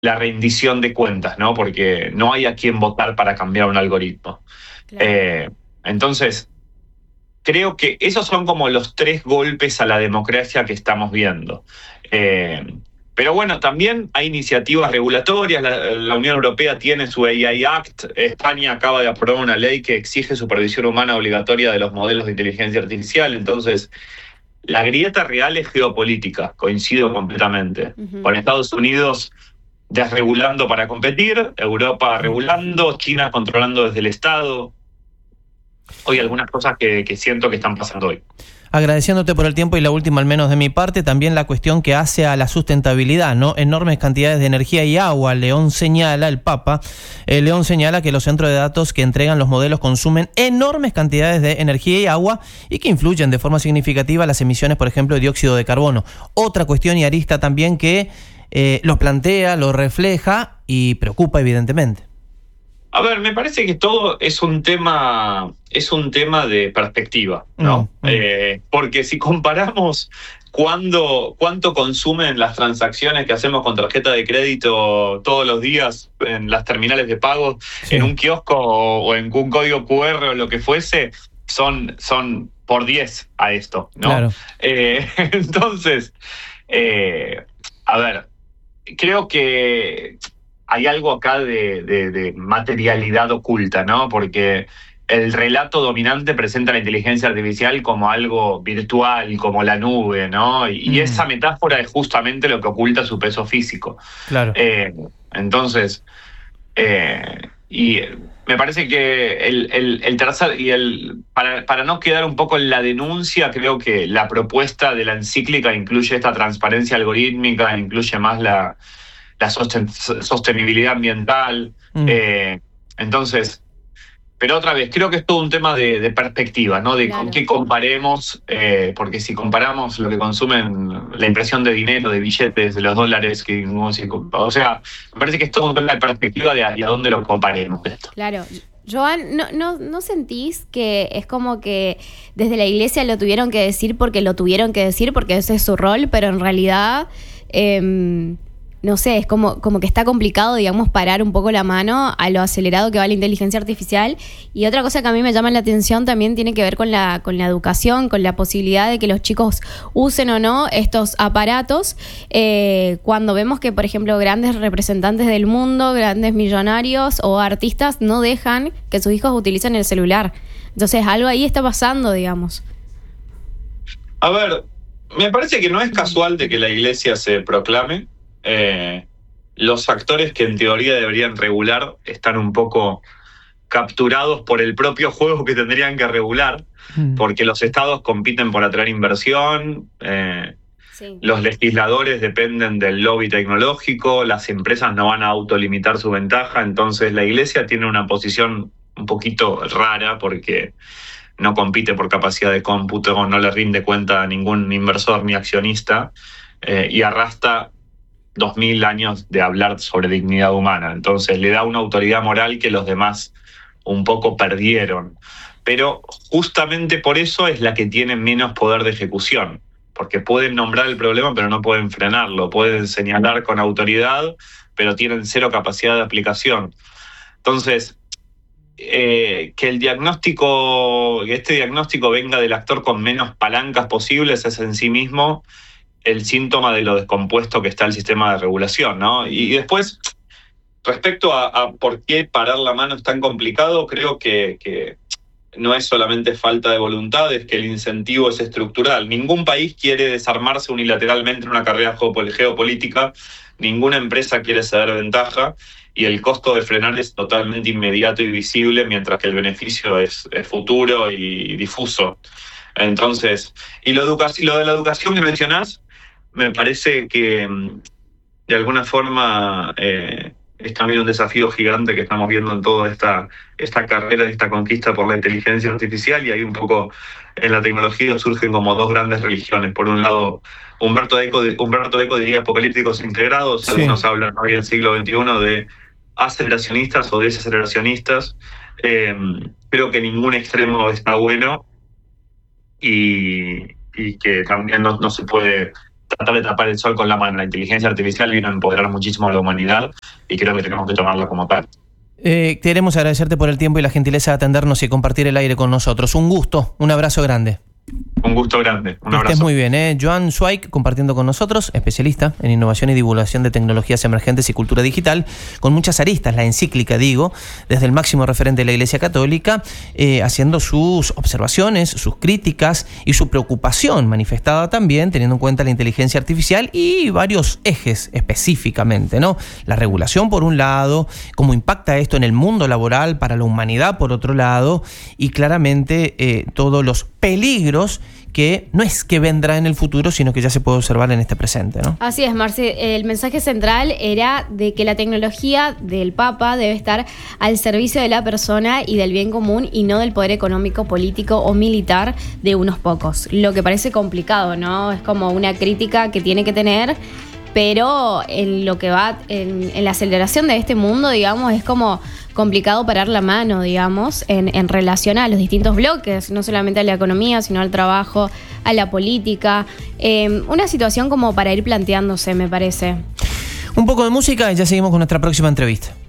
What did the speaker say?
la rendición de cuentas, ¿no? Porque no hay a quién votar para cambiar un algoritmo. Claro. Entonces, creo que esos son como los tres golpes a la democracia que estamos viendo. Pero bueno, también hay iniciativas regulatorias. La Unión Europea tiene su AI Act. España acaba de aprobar una ley que exige supervisión humana obligatoria de los modelos de inteligencia artificial. Entonces, la grieta real es geopolítica, coincido completamente. Ujú. Con Estados Unidos desregulando para competir, Europa regulando, China controlando desde el Estado. Hoy algunas cosas que siento que están pasando hoy. Agradeciéndote por el tiempo y la última, al menos de mi parte, también la cuestión que hace a la sustentabilidad, ¿no? Enormes cantidades de energía y agua. El Papa, León señala que los centros de datos que entregan los modelos consumen enormes cantidades de energía y agua y que influyen de forma significativa las emisiones, por ejemplo, de dióxido de carbono. Otra cuestión y arista también que lo plantea, lo refleja y preocupa evidentemente. A ver, me parece que todo es un tema de perspectiva, ¿no? Porque si comparamos cuánto consumen las transacciones que hacemos con tarjeta de crédito todos los días en las terminales de pago, Sí. en un kiosco o en un código QR o lo que fuese, son por 10 a esto, ¿no? Claro. Entonces, a ver, creo que hay algo acá de materialidad oculta, ¿no? Porque el relato dominante presenta la inteligencia artificial como algo virtual, como la nube, ¿no? Y esa metáfora es justamente lo que oculta su peso físico. Claro. Entonces, y me parece que el tercer, para no quedar un poco en la denuncia, creo que la propuesta de la encíclica incluye esta transparencia algorítmica, incluye más la sostenibilidad ambiental. Entonces, pero otra vez, creo que es todo un tema de perspectiva, ¿no? De Claro. con qué comparemos, porque si comparamos lo que consumen, la impresión de dinero, de billetes, de los dólares, o sea, me parece que es todo un tema de perspectiva de hacia dónde lo comparemos esto. Claro. Joan, ¿no sentís que es como que desde la iglesia lo tuvieron que decir porque lo tuvieron que decir, porque ese es su rol, pero en realidad, no sé, es como que está complicado, digamos, parar un poco la mano a lo acelerado que va la inteligencia artificial? Y otra cosa que a mí me llama la atención también tiene que ver con la educación, con la posibilidad de que los chicos usen o no estos aparatos, cuando vemos que, por ejemplo, grandes representantes del mundo, grandes millonarios o artistas no dejan que sus hijos utilicen el celular. Entonces, algo ahí está pasando, digamos. A ver, me parece que no es casual de que la iglesia se proclame. Los actores que en teoría deberían regular están un poco capturados por el propio juego que tendrían que regular, porque los estados compiten por atraer inversión, Sí. los legisladores dependen del lobby tecnológico, las empresas no van a autolimitar su ventaja, entonces la iglesia tiene una posición un poquito rara porque no compite por capacidad de cómputo, no le rinde cuenta a ningún inversor ni accionista, y arrastra 2000 años de hablar sobre dignidad humana. Entonces le da una autoridad moral que los demás un poco perdieron. Pero justamente por eso es la que tiene menos poder de ejecución, porque pueden nombrar el problema pero no pueden frenarlo, pueden señalar con autoridad pero tienen cero capacidad de aplicación. Entonces, que este diagnóstico venga del actor con menos palancas posibles es en sí mismo el síntoma de lo descompuesto que está el sistema de regulación, ¿no? Y después, respecto a por qué parar la mano es tan complicado, creo que no es solamente falta de voluntad, es que el incentivo es estructural. Ningún país quiere desarmarse unilateralmente en una carrera geopolítica, ninguna empresa quiere ceder ventaja, y el costo de frenar es totalmente inmediato y visible, mientras que el beneficio es futuro y difuso. Entonces, y lo de la educación que mencionás, me parece que de alguna forma es también un desafío gigante que estamos viendo en toda esta carrera, esta conquista por la inteligencia artificial, y ahí un poco en la tecnología surgen como dos grandes religiones. Por un lado, Humberto Eco diría apocalípticos integrados, Sí. algunos hablan hoy en el siglo XXI de aceleracionistas o desaceleracionistas. Creo que ningún extremo está bueno y que también no se puede tratar de tapar el sol con la mano. La inteligencia artificial vino a empoderar muchísimo a la humanidad y creo que tenemos que tomarla como tal. Queremos agradecerte por el tiempo y la gentileza de atendernos y compartir el aire con nosotros. Un gusto, un abrazo grande. Un gusto grande, un abrazo. Estés muy bien, Joan Zweig compartiendo con nosotros, especialista en innovación y divulgación de tecnologías emergentes y cultura digital, con muchas aristas, la encíclica, digo, desde el máximo referente de la Iglesia Católica, haciendo sus observaciones, sus críticas y su preocupación manifestada también, teniendo en cuenta la inteligencia artificial y varios ejes específicamente, ¿no? La regulación por un lado, cómo impacta esto en el mundo laboral para la humanidad por otro lado, y claramente todos los peligros que no es que vendrá en el futuro, sino que ya se puede observar en este presente, ¿no? Así es, Marce. El mensaje central era de que la tecnología del Papa debe estar al servicio de la persona y del bien común y no del poder económico, político o militar de unos pocos. Lo que parece complicado, ¿no? Es como una crítica que tiene que tener, pero en lo que va, en la aceleración de este mundo, digamos, es como complicado parar la mano, digamos, en relación a los distintos bloques, no solamente a la economía, sino al trabajo, a la política. Una situación como para ir planteándose, me parece. Un poco de música y ya seguimos con nuestra próxima entrevista.